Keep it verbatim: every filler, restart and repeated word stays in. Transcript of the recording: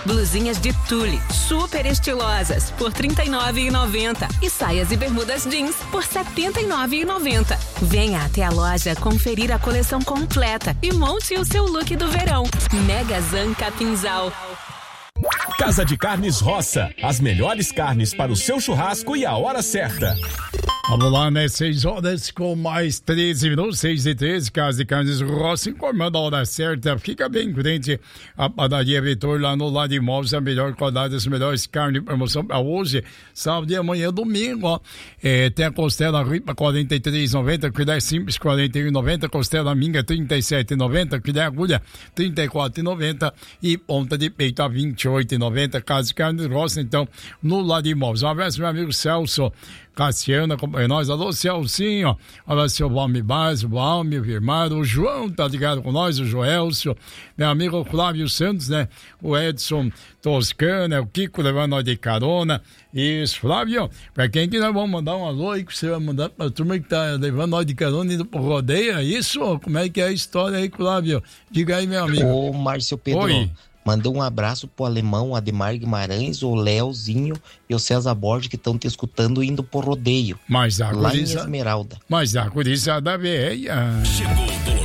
Blusinhas de tule, super estilosas, por trinta e nove reais e noventa centavos. E saias e bermudas jeans por setenta e nove reais e noventa centavos. Venha até a loja conferir a coleção completa e monte o seu look do verão. Mega Zan Capinzal. Casa de Carnes Roça, as melhores carnes para o seu churrasco e a hora certa. Vamos lá, né? seis horas com mais treze minutos, seis e treze, Casa de Carnes Roça, informando a hora certa. Fica bem frente à padaria Vitor, lá no Lado Imóveis, a melhor qualidade, as melhores carnes, promoção para hoje, sábado e amanhã, domingo, ó. É, tem a costela ripa, quarenta e três reais e noventa centavos, filé simples, quarenta e um reais e noventa centavos, costela minga, trinta e sete reais e noventa centavos, filé agulha, trinta e quatro reais e noventa centavos e ponta de peito a vinte e oito reais e noventa centavos, Casa de Carnes Roça, então, no Lado Imóveis. Um abraço, meu amigo Celso Cassiano, acompanha nós. Alô, Celcinho. Olha, seu Valmir Baz, o Valmir Firmado, o João tá ligado com nós, o Joelcio, meu amigo Flávio Santos, né? O Edson Toscana, o Kiko levando nós de carona. Isso, Flávio, pra quem que nós vamos mandar um alô aí que você vai mandar pra turma que tá levando nós de carona indo pro rodeio, é isso? Como é que é a história aí, Flávio? Diga aí, meu amigo. Ô, Márcio Pedro. Oi. Manda um abraço pro alemão Ademar Guimarães, o Leozinho e o César Borges que estão te escutando indo pro rodeio. Mas a lá guriza, em Esmeralda. Mas a gurizada velha. Chegou o